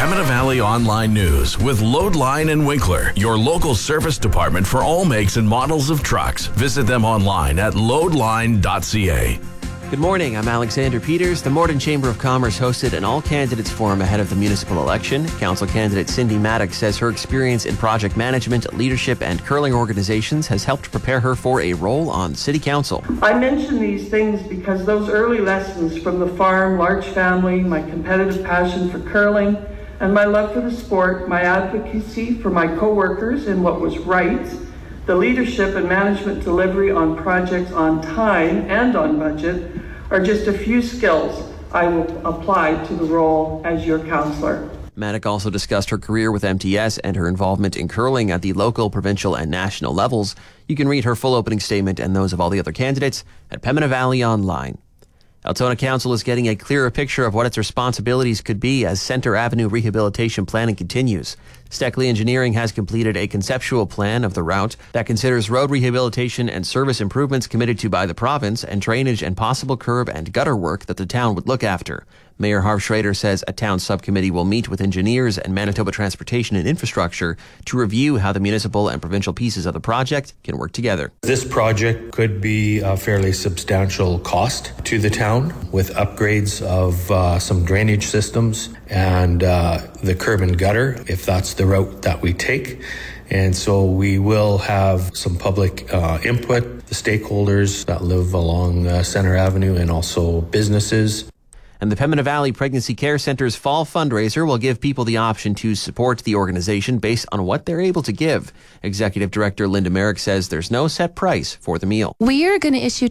Pembina Valley Online News with Loadline and Winkler, your local service department for all makes and models of trucks. Visit them online at loadline.ca. Good morning, I'm Alexander Peters. The Morden Chamber of Commerce hosted an all-candidates forum ahead of the municipal election. Council candidate Cindy Maddox says her experience in project management, leadership, and curling organizations has helped prepare her for a role on City Council. I mention these things because those early lessons from the farm, large family, my competitive passion for curling, and my love for the sport, my advocacy for my co-workers and what was right, the leadership and management delivery on projects on time and on budget are just a few skills I will apply to the role as your councillor. Maddox also discussed her career with MTS and her involvement in curling at the local, provincial, and national levels. You can read her full opening statement and those of all the other candidates at Pembina Valley Online. Altona Council is getting a clearer picture of what its responsibilities could be as Centre Avenue rehabilitation planning continues. Steckley Engineering has completed a conceptual plan of the route that considers road rehabilitation and service improvements committed to by the province and drainage and possible curb and gutter work that the town would look after. Mayor Harv Schrader says a town subcommittee will meet with engineers and Manitoba Transportation and Infrastructure to review how the municipal and provincial pieces of the project can work together. This project could be a fairly substantial cost to the town with upgrades of some drainage systems and the curb and gutter, if that's the route that we take. And so we will have some public input, the stakeholders that live along Centre Avenue and also businesses. And the Pembina Valley Pregnancy Care Centre's fall fundraiser will give people the option to support the organization based on what they're able to give. Executive Director Linda Merrick says there's no set price for the meal. We are going to issue